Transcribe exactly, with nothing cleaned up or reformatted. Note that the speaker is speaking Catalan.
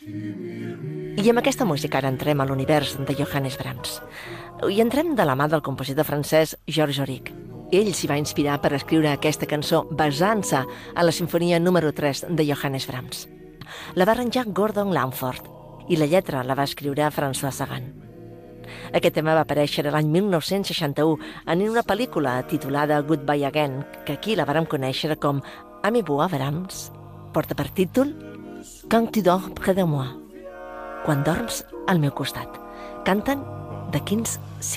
I amb aquesta música ara entrem a l'univers de Johannes Brahms. I entrem de la mà del compositor francès Georges Auric. Ell s'hi va inspirar per escriure aquesta cançó basant-se en la sinfonia número tres de Johannes Brahms. La va arranjar Gordon Langford i la lletra la va escriure François Sagan. Aquest tema va aparèixer l'any mil nou-cents seixanta-u en una pel·lícula titulada Goodbye Again, que aquí la vàrem conèixer com Aimez-vous Brahms, porta per títol Quand tu dors près de moi, quan dorms al meu costat. Canten de King's